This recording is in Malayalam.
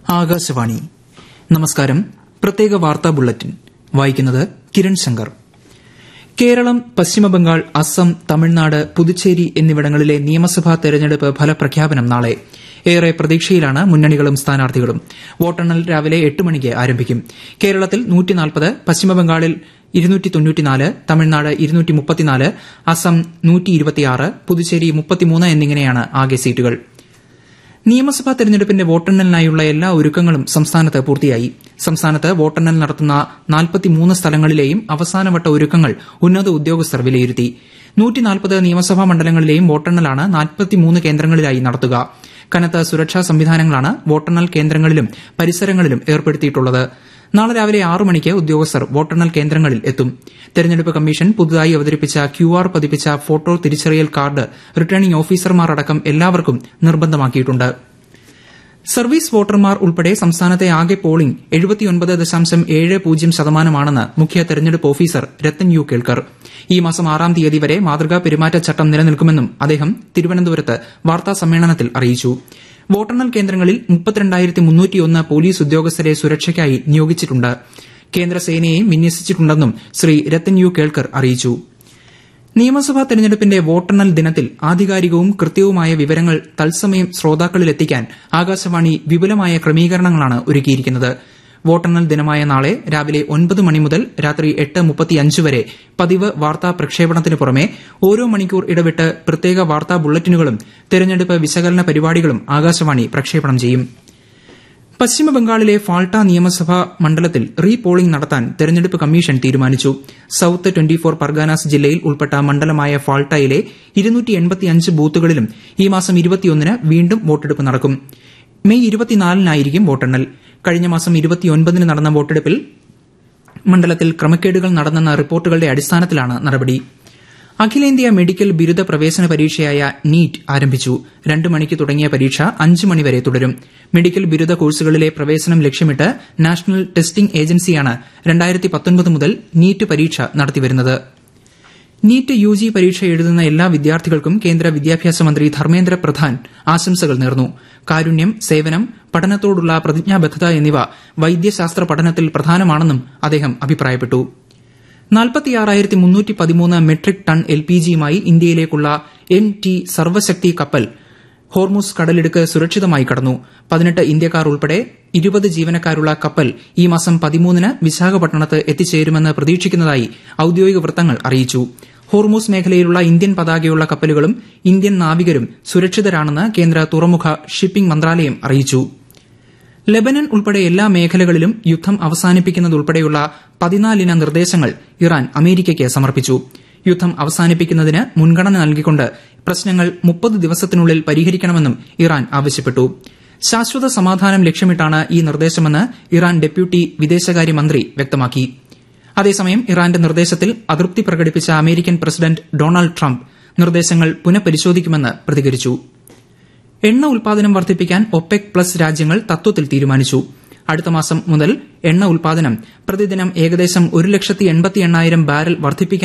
ആകാശവാണി. നമസ്കാരം. പ്രത്യേക വാർത്താ ബുള്ളറ്റിൻ വായിക്കുന്നത് കിരൺ ശങ്കർ. കേരളം, പശ്ചിമബംഗാൾ, അസം, തമിഴ്നാട്, പുതുച്ചേരി എന്നിവിടങ്ങളിലെ നിയമസഭാ തെരഞ്ഞെടുപ്പ് ഫലപ്രഖ്യാപനം നാളെ. ഏറെ പ്രതീക്ഷയിലാണ് മുന്നണികളും സ്ഥാനാർത്ഥികളും. വോട്ടെണ്ണൽ രാവിലെ 8 മണിക്ക് ആരംഭിക്കും. കേരളത്തിൽ 140, പശ്ചിമബംഗാളിൽ 294, തമിഴ്നാട് 234, അസം 126, പുതുച്ചേരി 33 എന്നിങ്ങനെയാണ് ആകെ സീറ്റുകൾ. നിയമസഭാ തെരഞ്ഞെടുപ്പിന്റെ വോട്ടെണ്ണലിനായുള്ള എല്ലാ ഒരുക്കങ്ങളും സംസ്ഥാനത്ത് പൂർത്തിയായി. സംസ്ഥാനത്ത് വോട്ടെണ്ണൽ നടത്തുന്ന 43 സ്ഥലങ്ങളിലെയും അവസാനവട്ട ഒരുക്കങ്ങൾ ഉന്നത ഉദ്യോഗസ്ഥർ വിലയിരുത്തി. 140 നിയമസഭാ മണ്ഡലങ്ങളിലെയും വോട്ടെണ്ണലാണ് 43 കേന്ദ്രങ്ങളിലായി നടത്തുക. കനത്ത സുരക്ഷാ സംവിധാനങ്ങളാണ് വോട്ടെണ്ണൽ കേന്ദ്രങ്ങളിലും പരിസരങ്ങളിലും ഏർപ്പെടുത്തിയിട്ടുള്ളത്. നാളെ രാവിലെ 6 മണിക്ക് ഉദ്യോഗസ്ഥർ വോട്ടെണ്ണൽ കേന്ദ്രങ്ങളിൽ എത്തും. തെരഞ്ഞെടുപ്പ് കമ്മീഷൻ പുതുതായി അവതരിപ്പിച്ച QR പതിപ്പിച്ച ഫോട്ടോ തിരിച്ചറിയൽ കാർഡ് റിട്ടേണിംഗ് ഓഫീസർമാർ അടക്കം എല്ലാവർക്കും നിർബന്ധമാക്കിയിട്ടുണ്ട്. സർവീസ് വോട്ടർമാർ ഉൾപ്പെടെ സംസ്ഥാനത്തെ ആകെ പോളിംഗ് 79.70% മുഖ്യ തെരഞ്ഞെടുപ്പ് ഓഫീസർ രത്തൻ യു കേൾക്കർ. ഈ മാസം 6-ാം തീയതി വരെ മാതൃകാ പെരുമാറ്റച്ചട്ടം നിലനിൽക്കുമെന്നും അദ്ദേഹം തിരുവനന്തപുരത്ത് വാർത്താസമ്മേളനത്തിൽ അറിയിച്ചു. വോട്ടെണ്ണൽ കേന്ദ്രങ്ങളിൽ 32,301 പോലീസ് ഉദ്യോഗസ്ഥരെ സുരക്ഷയ്ക്കായി നിയോഗിച്ചിട്ടുണ്ട്. കേന്ദ്രസേനയെയും വിന്യസിച്ചിട്ടുണ്ടെന്നും ശ്രീ രത്തൻ യു കേൾക്കർ അറിയിച്ചു. നിയമസഭാ തെരഞ്ഞെടുപ്പിന്റെ വോട്ടെണ്ണൽ ദിനത്തിൽ ആധികാരികവും കൃത്യവുമായ വിവരങ്ങൾ തത്സമയം ശ്രോതാക്കളിലെത്തിക്കാൻ ആകാശവാണി വിപുലമായ ക്രമീകരണങ്ങളാണ് ഒരുക്കിയിരിക്കുന്നത്. വോട്ടെണ്ണൽ ദിനമായ നാളെ രാവിലെ 9 മണി മുതൽ രാത്രി 8:35 വരെ പതിവ് വാർത്താ പ്രക്ഷേപണത്തിന് പുറമെ ഓരോ മണിക്കൂർ ഇടവിട്ട് പ്രത്യേക വാർത്താ ബുള്ളറ്റിനുകളും തെരഞ്ഞെടുപ്പ് വിശകലന പരിപാടികളും ആകാശവാണി പ്രക്ഷേപണം ചെയ്യും. പശ്ചിമബംഗാളിലെ ഫാൾട്ട നിയമസഭാ മണ്ഡലത്തിൽ റീ പോളിംഗ് നടത്താൻ തെരഞ്ഞെടുപ്പ് കമ്മീഷൻ തീരുമാനിച്ചു. സൌത്ത് 24 പർഗാനാസ് ജില്ലയിൽ ഉൾപ്പെട്ട മണ്ഡലമായ ഫാൾട്ടയിലെ 285 ബൂത്തുകളിലും ഈ മാസം 21-ന് വീണ്ടും വോട്ടെടുപ്പ് നടക്കും. മെയ് 24-നായിരിക്കും വോട്ടെണ്ണൽ. കഴിഞ്ഞ മാസം 29-ന് നടന്ന വോട്ടെടുപ്പിൽ മണ്ഡലത്തിൽ ക്രമക്കേടുകൾ നടന്നെന്ന റിപ്പോർട്ടുകളുടെ അടിസ്ഥാനത്തിലാണ് നടപടി. അഖിലേന്ത്യാ മെഡിക്കൽ ബിരുദ പ്രവേശന പരീക്ഷയായ നീറ്റ് ആരംഭിച്ചു. 2 മണിക്ക് തുടങ്ങിയ പരീക്ഷ 5 മണിവരെ തുടരും. മെഡിക്കൽ ബിരുദ കോഴ്സുകളിലെ പ്രവേശനം ലക്ഷ്യമിട്ട് നാഷണൽ ടെസ്റ്റിംഗ് ഏജൻസിയാണ് 2019 മുതൽ നീറ്റ് പരീക്ഷ നടത്തിവരുന്നത്. നീറ്റ് UG പരീക്ഷ എഴുതുന്ന എല്ലാ വിദ്യാർത്ഥികൾക്കും കേന്ദ്ര വിദ്യാഭ്യാസ മന്ത്രി ധർമ്മേന്ദ്ര പ്രധാൻ ആശംസകൾ നേർന്നു. കാരുണ്യം, സേവനം, പഠനത്തോടുള്ള പ്രതിജ്ഞാബദ്ധത എന്നിവ വൈദ്യശാസ്ത്ര പഠനത്തിൽ പ്രധാനമാണെന്നും അദ്ദേഹം അഭിപ്രായപ്പെട്ടു. 46,313 മെട്രിക് ടൺ LPGയുമായി ഇന്ത്യയിലേക്കുള്ള MT സർവശക്തി കപ്പൽ ഹോർമുസ് കടലിടുക്ക് സുരക്ഷിതമായി കടന്നു. 18 ഇന്ത്യക്കാർ ഉൾപ്പെടെ 20 ജീവനക്കാരുള്ള കപ്പൽ ഈ മാസം 13-ന് വിശാഖപട്ടണത്ത് എത്തിച്ചേരുമെന്ന് പ്രതീക്ഷിക്കുന്നതായി ഔദ്യോഗിക വൃത്തങ്ങൾ അറിയിച്ചു. ഹോർമുസ് മേഖലയിലുള്ള ഇന്ത്യൻ പതാകയുള്ള കപ്പലുകളും ഇന്ത്യൻ നാവികരും സുരക്ഷിതരാണെന്ന് കേന്ദ്ര തുറമുഖ ഷിപ്പിംഗ് മന്ത്രാലയം അറിയിച്ചു. ലെബനൻ ഉൾപ്പെടെ എല്ലാ മേഖലകളിലും യുദ്ധം അവസാനിപ്പിക്കുന്നതുൾപ്പെടെയുള്ള 14 നിർദ്ദേശങ്ങൾ ഇറാൻ അമേരിക്കയ്ക്ക് സമർപ്പിച്ചു. യുദ്ധം അവസാനിപ്പിക്കുന്നതിന് മുൻഗണന നൽകിക്കൊണ്ട് പ്രശ്നങ്ങൾ 30 ദിവസത്തിനുള്ളിൽ പരിഹരിക്കണമെന്നും ഇറാൻ ആവശ്യപ്പെട്ടു. ശാശ്വത സമാധാനം ലക്ഷ്യമിട്ടാണ് ഈ നിർദ്ദേശമെന്ന് ഇറാൻ ഡെപ്യൂട്ടി വിദേശകാര്യമന്ത്രി വ്യക്തമാക്കി. അതേസമയം ഇറാന്റെ നിർദ്ദേശത്തിൽ അതൃപ്തി പ്രകടിപ്പിച്ച അമേരിക്കൻ പ്രസിഡന്റ് ഡൊണാൾഡ് ട്രംപ് നിർദ്ദേശങ്ങൾ പുനഃപരിശോധിക്കുമെന്ന് പ്രതികരിച്ചു. എണ്ണ ഉൽപാദനം വർദ്ധിപ്പിക്കാൻ OPEC+ രാജ്യങ്ങൾ തത്വത്തിൽ തീരുമാനിച്ചു. അടുത്ത മാസം മുതൽ എണ്ണ ഉൽപാദനം പ്രതിദിനം ഏകദേശം 1,80,000 ബാരൽ വർദ്ധിപ്പിക്കാൻ